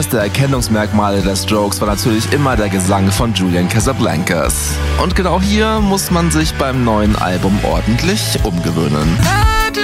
der Erkennungsmerkmale der Strokes war natürlich immer der Gesang von Julian Casablancas. Und genau hier muss man sich beim neuen Album ordentlich umgewöhnen.